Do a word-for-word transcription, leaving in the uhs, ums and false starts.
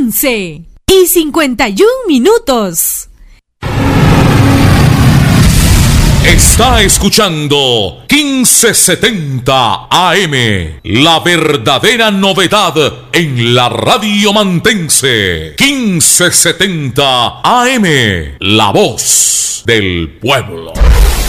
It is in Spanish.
once y cincuenta y un minutos. Está escuchando quince setenta A M, la verdadera novedad en la radio mantense. quince setenta A M, la voz del pueblo.